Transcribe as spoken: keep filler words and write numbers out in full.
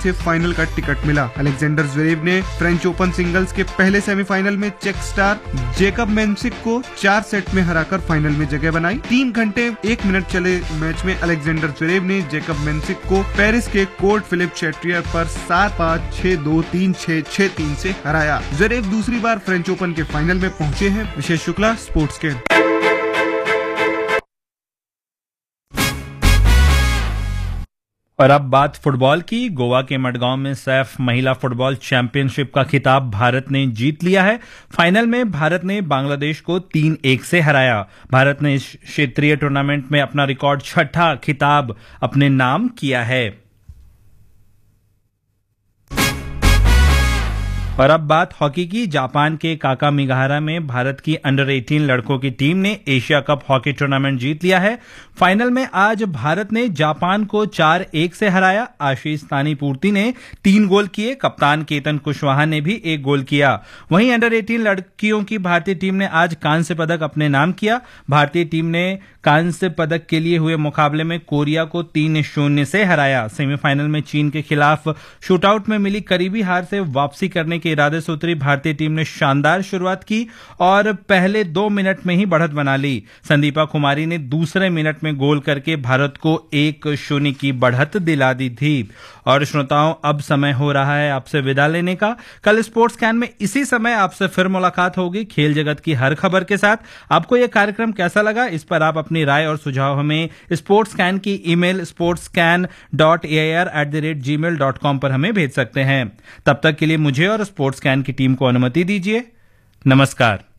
से फाइनल का टिकट मिला। अलेक्जेंडर ज़्वेरेव ने फ्रेंच ओपन सिंगल्स के पहले सेमीफाइनल में चेक स्टार जेकब मेंसिक को चार सेट में हराकर फाइनल में जगह बनाई। तीन घंटे एक मिनट चले मैच में अलेक्जेंडर ज़्वेरेव ने जेकब मेंसिक को पेरिस के कोर्ट फिलिप चैट्रियर पर सात पाँच छह दो तीन छह छह तीन से हराया। ज़्वेरेव दूसरी बार फ्रेंच ओपन के फाइनल में पहुंचे हैं। विशेष शुक्ला, स्पोर्ट्स के। और अब बात फुटबॉल की। गोवा के मडगांव में सैफ महिला फुटबॉल चैंपियनशिप का खिताब भारत ने जीत लिया है। फाइनल में भारत ने बांग्लादेश को तीन एक से हराया। भारत ने इस क्षेत्रीय टूर्नामेंट में अपना रिकॉर्ड छठा खिताब अपने नाम किया है। और अब बात हॉकी की। जापान के काकामिगाहरा में भारत की अंडर अठारह लड़कों की टीम ने एशिया कप हॉकी टूर्नामेंट जीत लिया है। फाइनल में आज भारत ने जापान को चार एक से हराया। आशीष तानीपूर्ति ने तीन गोल किए। कप्तान केतन कुशवाहा ने भी एक गोल किया। वहीं अंडर अठारह लड़कियों की भारतीय टीम ने आज कांस्य पदक अपने नाम किया। भारतीय टीम ने कांस्य पदक के लिए हुए मुकाबले में कोरिया को तीन शून्य से हराया। सेमीफाइनल में चीन के खिलाफ शूटआउट में मिली करीबी हार से वापसी करने के इरादे से उतरी भारतीय टीम ने शानदार शुरुआत की और पहले दो मिनट में ही बढ़त बना ली। संदीपा कुमारी ने दूसरे मिनट में गोल करके भारत को एक शून्य की बढ़त दिला दी थी। और श्रोताओं, अब समय हो रहा है आपसे विदा लेने का। कल स्पोर्ट्स कैन में इसी समय आपसे फिर मुलाकात होगी खेल जगत की हर खबर के साथ। आपको यह कार्यक्रम कैसा लगा, इस पर आप अपनी राय और सुझाव हमें स्पोर्ट्स कैन की email sports can dot A I R at the rate ji mail dot com पर हमें भेज सकते हैं। तब तक के लिए मुझे और स्पोर्ट्स कैन की टीम को अनुमति दीजिए। नमस्कार।